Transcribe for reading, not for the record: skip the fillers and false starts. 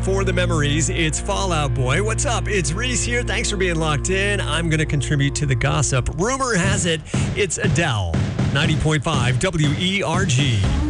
for the memories. It's Fall Out Boy. What's up? It's Reese here. Thanks for being locked in. I'm going to contribute to the gossip. Rumor has it, it's Adele. 90.5 WERG.